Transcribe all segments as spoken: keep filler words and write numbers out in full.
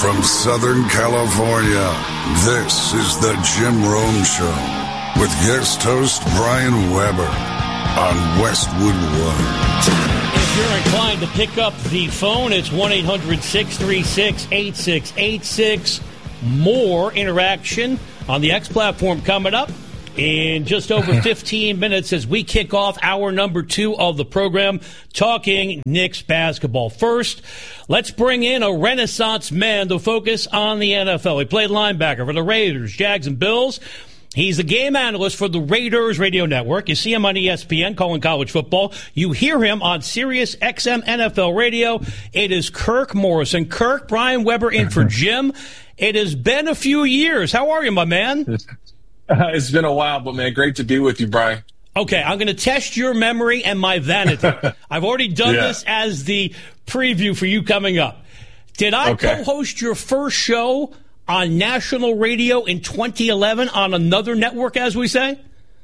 From Southern California, this is the Jim Rome Show with guest host Brian Weber on Westwood One. If you're inclined to pick up the phone, it's one eight hundred six three six eight six eight six. More interaction on the X platform coming up in just over fifteen minutes as we kick off hour number two of the program, talking Knicks basketball. First, let's bring in a Renaissance man to focus on the N F L. He played linebacker for the Raiders, Jags, and Bills. He's the game analyst for the Raiders Radio Network. You see him on E S P N calling college football. You hear him on Sirius X M N F L Radio. It is Kirk Morrison. Kirk, Brian Weber in for Jim. It has been a few years. How are you, my man? Uh, it's been a while, but, man, great to be with you, Brian. Okay, I'm going to test your memory and my vanity. I've already done yeah. this as the preview for you coming up. Did I okay. co-host your first show on national radio in twenty eleven on another network, as we say?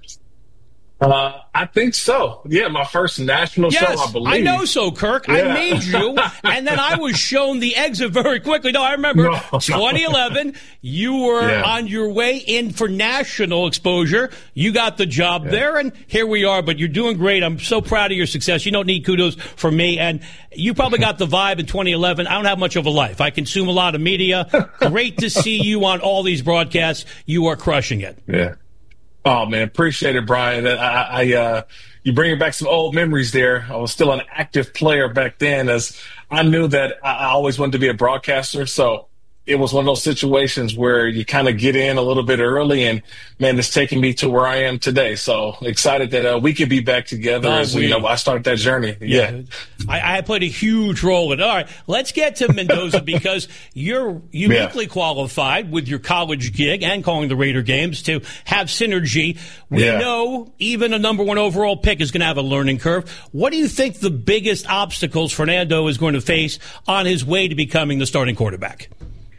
Uh, I think so. Yeah, my first national yes, show, I believe. I know so, Kirk. Yeah. I made you, and then I was shown the exit very quickly. No, I remember no, twenty eleven, no. you were yeah. on your way in for national exposure. You got the job yeah. there, and here we are, but you're doing great. I'm so proud of your success. You don't need kudos from me, and you probably got the vibe in twenty eleven. I don't have much of a life. I consume a lot of media. Great to see you on all these broadcasts. You are crushing it. Yeah. Oh, man, appreciate it, Brian. I, I uh, you bringing back some old memories there. I was still an active player back then, as I knew that I always wanted to be a broadcaster. So it was one of those situations where you kind of get in a little bit early, and, man, it's taking me to where I am today. So excited that uh, we could be back together oh, as, we, you know, I started that journey. Yeah. yeah. I, I played a huge role in it. All right, let's get to Mendoza because you're uniquely yeah. qualified with your college gig and calling the Raider games to have synergy. We yeah. know even a number one overall pick is going to have a learning curve. What do you think the biggest obstacles Fernando is going to face on his way to becoming the starting quarterback?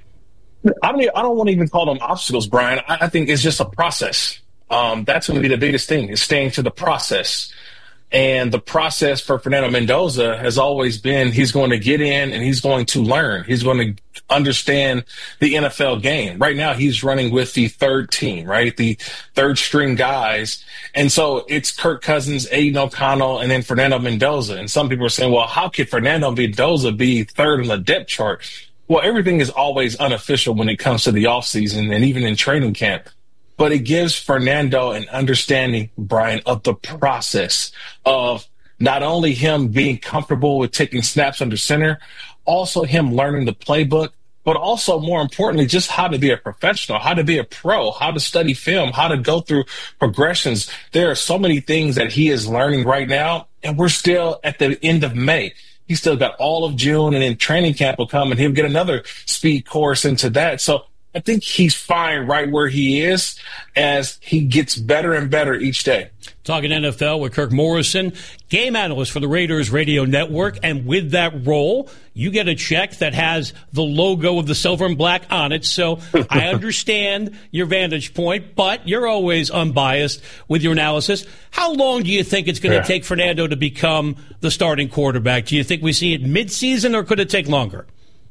I don't, I don't want to even call them obstacles, Brian. I, I think it's just a process. Um, that's going to be the biggest thing, is staying to the process. And the process for Fernando Mendoza has always been he's going to get in and he's going to learn. He's going to understand the N F L game. Right now, he's running with the third team, right? The third string guys. And so it's Kirk Cousins, Aiden O'Connell, and then Fernando Mendoza. And some people are saying, well, how could Fernando Mendoza be third on the depth chart? Well, everything is always unofficial when it comes to the offseason and even in training camp. But it gives Fernando an understanding, Brian, of the process of not only him being comfortable with taking snaps under center, also him learning the playbook, but also more importantly, just how to be a professional, how to be a pro, how to study film, how to go through progressions. There are so many things that he is learning right now, and we're still at the end of May. He's still got all of June, and then training camp will come, and he'll get another speed course into that. So I think he's fine right where he is as he gets better and better each day. Talking N F L with Kirk Morrison, game analyst for the Raiders Radio Network. And with that role, you get a check that has the logo of the silver and black on it. So I understand your vantage point, but you're always unbiased with your analysis. How long do you think it's going to yeah. take Fernando to become the starting quarterback? Do you think we see it midseason, or could it take longer?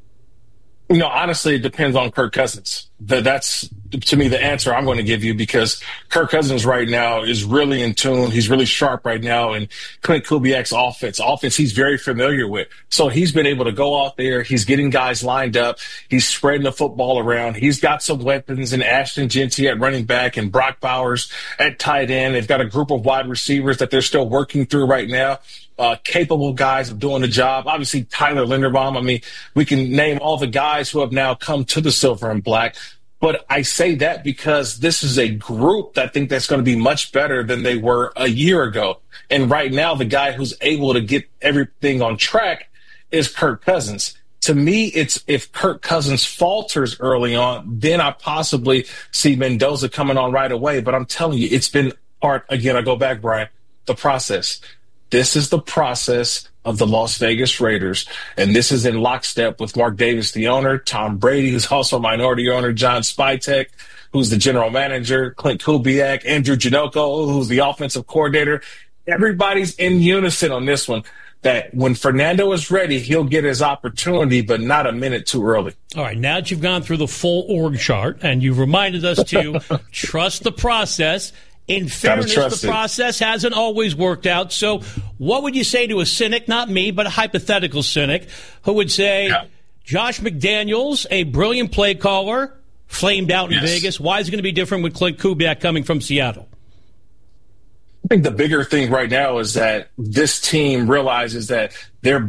You know, honestly, it depends on Kirk Cousins. That's, to me, the answer I'm going to give you, because Kirk Cousins right now is really in tune. He's really sharp right now. And Clint Kubiak's offense, offense he's very familiar with. So he's been able to go out there. He's getting guys lined up. He's spreading the football around. He's got some weapons in Ashton Genty at running back and Brock Bowers at tight end. They've got a group of wide receivers that they're still working through right now. Uh, capable guys of doing the job. Obviously, Tyler Linderbaum. I mean, we can name all the guys who have now come to the silver and black. But I say that because this is a group that I think that's going to be much better than they were a year ago. And right now, the guy who's able to get everything on track is Kirk Cousins. To me, it's if Kirk Cousins falters early on, then I possibly see Mendoza coming on right away. But I'm telling you, it's been part, again, I go back, Brian, the process. This is the process of the Las Vegas Raiders, and this is in lockstep with Mark Davis, the owner, Tom Brady, who's also a minority owner, John Spytek, who's the general manager, Clint Kubiak, Andrew Janocko, who's the offensive coordinator. Everybody's in unison on this one. that when Fernando is ready, he'll get his opportunity, but not a minute too early. All right, now that you've gone through the full org chart and you've reminded us to trust the process, in fairness, the process it. hasn't always worked out. So what would you say to a cynic, not me, but a hypothetical cynic, who would say, yeah. Josh McDaniels, a brilliant play caller, flamed out in yes. Vegas. Why is it going to be different with Clint Kubiak coming from Seattle? I think the bigger thing right now is that this team realizes that they're